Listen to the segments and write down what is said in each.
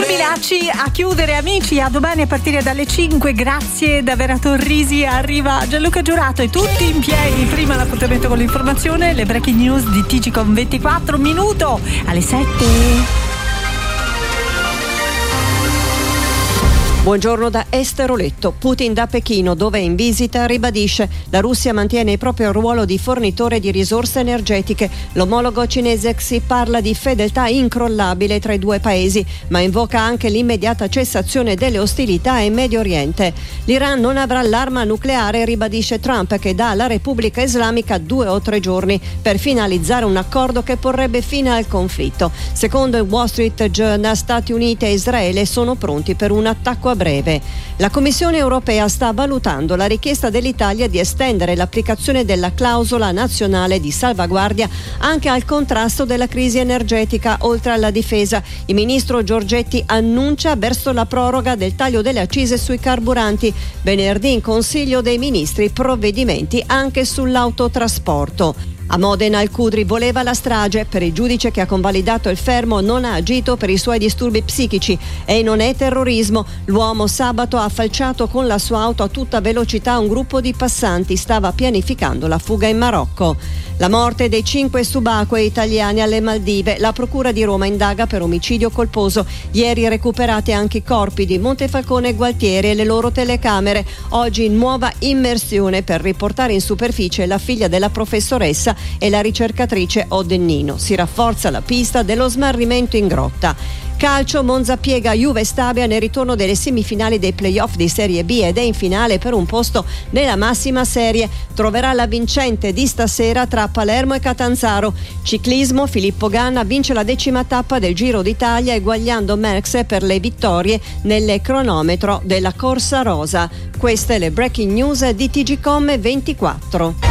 Minacci a chiudere, amici, a domani a partire dalle 5. Grazie da Vera Torrisi, arriva Gianluca Giurato e tutti in piedi. Prima l'appuntamento con l'informazione, le breaking news di TG con 24 minuto alle 7. Buongiorno da Esteroletto. Putin da Pechino, dove è in visita, ribadisce: la Russia mantiene il proprio ruolo di fornitore di risorse energetiche. L'omologo cinese Xi parla di fedeltà incrollabile tra i due paesi, ma invoca anche l'immediata cessazione delle ostilità in Medio Oriente. L'Iran non avrà l'arma nucleare, ribadisce Trump, che dà alla Repubblica Islamica 2 o 3 giorni per finalizzare un accordo che porrebbe fine al conflitto. Secondo il Wall Street Journal, Stati Uniti e Israele sono pronti per un attacco a breve. La Commissione europea sta valutando la richiesta dell'Italia di estendere l'applicazione della clausola nazionale di salvaguardia anche al contrasto della crisi energetica, oltre alla difesa. Il ministro Giorgetti annuncia verso la proroga del taglio delle accise sui carburanti. Venerdì in Consiglio dei Ministri provvedimenti anche sull'autotrasporto. A Modena il Cudri voleva la strage. Per il giudice che ha convalidato il fermo non ha agito per i suoi disturbi psichici e non è terrorismo. L'uomo sabato ha falciato con la sua auto a tutta velocità un gruppo di passanti, stava pianificando la fuga in Marocco. La morte dei 5 subacquei italiani alle Maldive. La procura di Roma indaga per omicidio colposo. Ieri recuperati anche i corpi di Montefalcone e Gualtieri e le loro telecamere. Oggi nuova immersione per riportare in superficie la figlia della professoressa e la ricercatrice Odennino. Si rafforza la pista dello smarrimento in grotta. Calcio, Monza piega Juve Stabia nel ritorno delle semifinali dei playoff di Serie B ed è in finale per un posto nella massima serie. Troverà la vincente di stasera tra Palermo e Catanzaro. Ciclismo, Filippo Ganna vince la 10ª tappa del Giro d'Italia eguagliando Merckx per le vittorie nel cronometro della Corsa Rosa. Queste le breaking news di TGcom 24.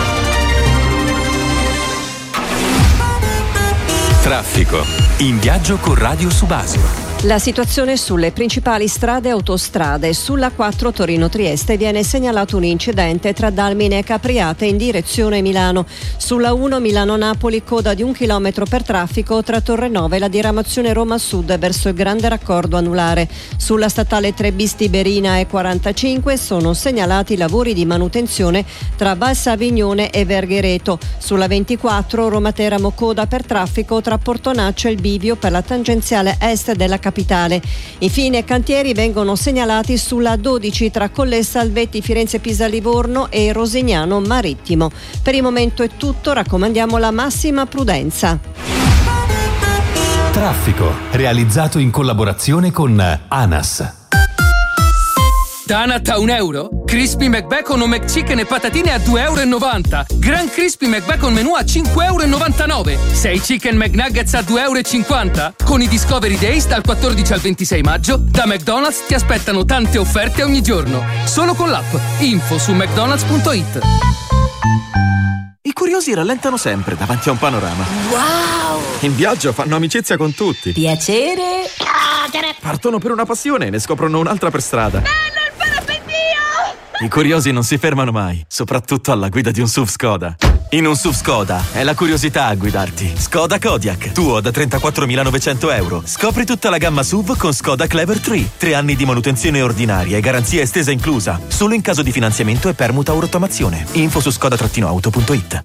Traffico. In viaggio con Radio Subasio. La situazione sulle principali strade e autostrade. Sulla 4 Torino-Trieste viene segnalato un incidente tra Dalmine e Capriate in direzione Milano. Sulla 1 Milano-Napoli coda di 1 chilometro per traffico tra Torrenove e la diramazione Roma Sud verso il grande raccordo anulare. Sulla statale 3 bis Tiberina e 45 sono segnalati lavori di manutenzione tra Valsavignone e Verghereto. Sulla 24 Roma-Teramo coda per traffico tra Portonaccio e il bivio per la tangenziale est della capitale. Infine cantieri vengono segnalati sulla 12 tra Colle Salvetti, Firenze Pisa Livorno e Rosignano Marittimo. Per il momento è tutto, raccomandiamo la massima prudenza. Traffico, realizzato in collaborazione con ANAS. Tanat a €1, Crispy McBacon o McChicken e patatine a €2,90. Gran Crispy McBacon menù a €5,99. 6 Chicken McNuggets a €2,50. Con i Discovery Days dal 14 al 26 maggio, da McDonald's ti aspettano tante offerte ogni giorno. Solo con l'app. Info su mcdonalds.it. I curiosi rallentano sempre davanti a un panorama. Wow! In viaggio fanno amicizia con tutti. Piacere! Partono per una passione e ne scoprono un'altra per strada. Bello il parapendio! I curiosi non si fermano mai, soprattutto alla guida di un SUV Skoda. In un SUV Skoda è la curiosità a guidarti. Skoda Kodiaq, tuo da €34.900. Scopri tutta la gamma SUV con Skoda Clever 3. 3 anni di manutenzione ordinaria e garanzia estesa inclusa. Solo in caso di finanziamento e permuta o rottamazione. Info su skoda-auto.it.